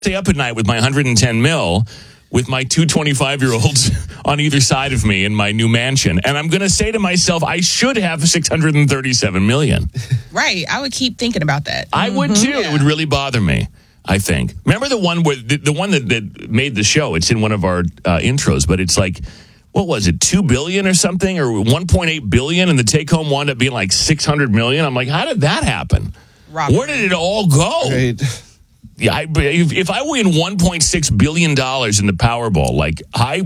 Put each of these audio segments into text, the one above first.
stay up at night with my 110 mil with my two 25-year-olds on either side of me in my new mansion. And I'm going to say to myself, I should have $637 million. Right. I would keep thinking about that. I would too. Yeah. It would really bother me, I think. Remember the one where the one that made the show? It's in one of our intros, but it's like, what was it, $2 billion or something, or $1.8 billion, and the take-home wound up being like $600 million? I'm like, how did that happen? Robert. Where did it all go? Right. Yeah, if I win $1.6 billion in the Powerball, like I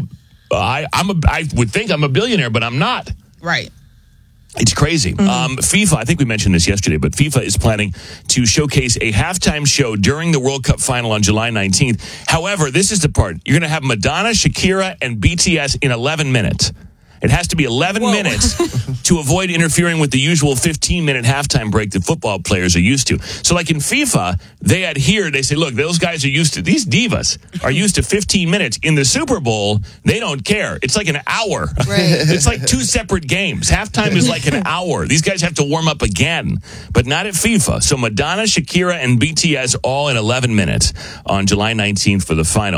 would think I'm a billionaire, but I'm not. Right. It's crazy. FIFA, I think we mentioned this yesterday, but FIFA is planning to showcase a halftime show during the World Cup final on July 19th. However, this is the part. You're going to have Madonna, Shakira, and BTS in 11 minutes. It has to be 11 minutes to avoid interfering with the usual 15-minute halftime break that football players are used to. So like in FIFA, they adhere. They say, look, those guys are used to, these divas are used to 15 minutes. In the Super Bowl, they don't care. It's like an hour. Right. It's like two separate games. Halftime is like an hour. These guys have to warm up again, but not at FIFA. So Madonna, Shakira, and BTS all in 11 minutes on July 19th for the final.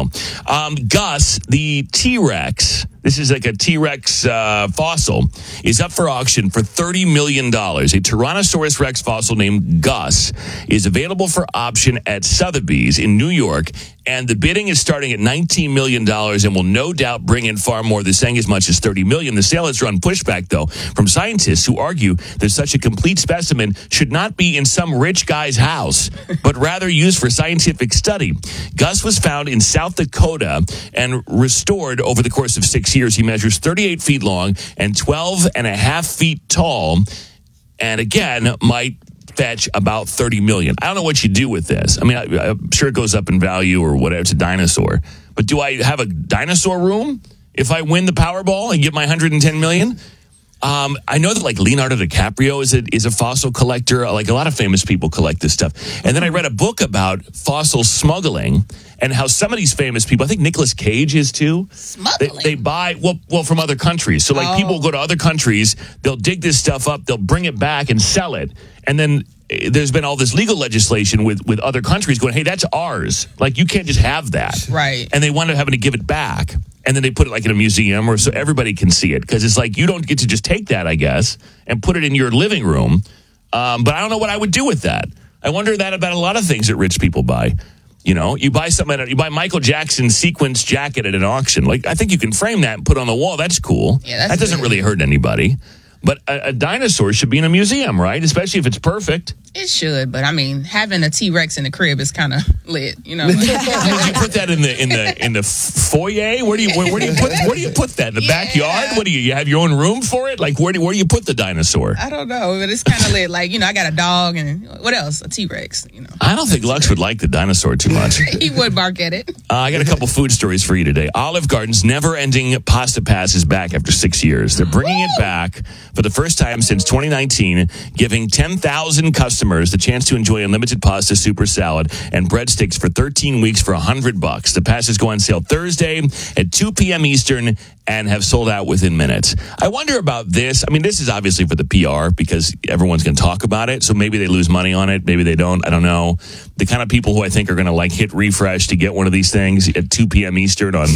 Gus, the T-Rex, this is like a T-Rex fossil, is up for auction for $30 million. A Tyrannosaurus Rex fossil named Gus is available for option at Sotheby's in New York, and the bidding is starting at $19 million and will no doubt bring in far more. They're saying as much as $30 million. The sale has drawn pushback, though, from scientists who argue that such a complete specimen should not be in some rich guy's house, but rather used for scientific study. Gus was found in South Dakota and restored over the course of 6 years. He measures 38 feet long and 12 and a half feet tall, and again, might fetch about $30 million. I don't know what you do with this. I mean, I'm sure it goes up in value or whatever. It's a dinosaur. But do I have a dinosaur room if I win the Powerball and get my $110 million? I know that like Leonardo DiCaprio is a fossil collector. Like a lot of famous people collect this stuff. And then I read a book about fossil smuggling and how some of these famous people, I think Nicolas Cage is too. Smuggling? They buy, well, from other countries. So like people go to other countries, they'll dig this stuff up, they'll bring it back and sell it. And then there's been all this legal legislation with other countries going, hey, that's ours. Like you can't just have that. Right. And they wind up having to give it back. And then they put it like in a museum or so everybody can see it. Because it's like you don't get to just take that, I guess, and put it in your living room. But I don't know what I would do with that. I wonder that about a lot of things that rich people buy. You know, you buy something, you buy Michael Jackson's sequence jacket at an auction. Like, I think you can frame that and put it on the wall. That's cool. Yeah, that doesn't really hurt anybody. But a dinosaur should be in a museum, right? Especially if it's perfect. It should, but I mean, having a T-Rex in the crib is kind of lit, you know. Would you put that in the foyer? Where do you put that in the backyard? What do you have your own room for it? Like where do you put the dinosaur? I don't know, but it's kind of lit. Like, you know, I got a dog and what else? A T-Rex, you know. I don't think Lux would like the dinosaur too much. He would bark at it. I got a couple food stories for you today. Olive Garden's never-ending pasta pass is back after 6 years. They're bringing it back for the first time since 2019, giving 10,000 customers the chance to enjoy unlimited pasta, super salad, and breadsticks for 13 weeks for $100. The passes go on sale Thursday at 2 p.m. Eastern and have sold out within minutes. I wonder about this. I mean, this is obviously for the PR because everyone's going to talk about it. So maybe they lose money on it. Maybe they don't. I don't know. The kind of people who I think are going to like hit refresh to get one of these things at 2 p.m. Eastern on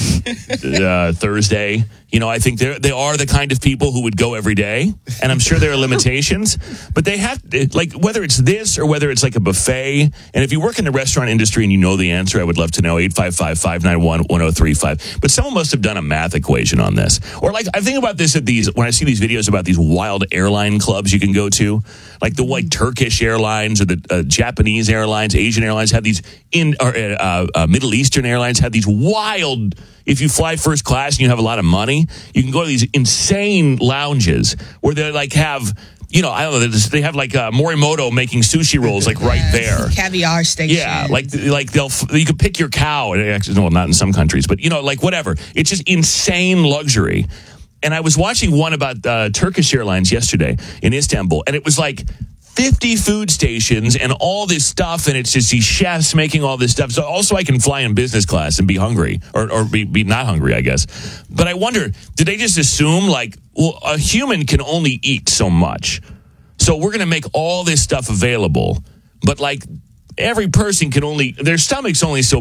Thursday. You know, I think they are the kind of people who would go every day. And I'm sure there are limitations. But they have, like, whether it's this or whether it's like a buffet. And if you work in the restaurant industry and you know the answer, I would love to know. 855-591-1035. But someone must have done a math equation on this. Or like, I think about this when I see these videos about these wild airline clubs you can go to. Like the white Turkish Airlines or the Japanese Airlines, Asian Airlines have these, Middle Eastern Airlines have these wild. If you fly first class and you have a lot of money, you can go to these insane lounges where they like have, you know, I don't know, they have like Morimoto making sushi rolls like right there. Caviar station. Yeah, like you could pick your cow. Well, not in some countries, but you know, like whatever. It's just insane luxury. And I was watching one about Turkish Airlines yesterday in Istanbul, and it was like 50 food stations and all this stuff, and it's just these chefs making all this stuff. So also I can fly in business class and be hungry, or be not hungry, I guess. But I wonder, did they just assume, like, well, a human can only eat so much, so we're going to make all this stuff available, but, like, every person can only, their stomach's only so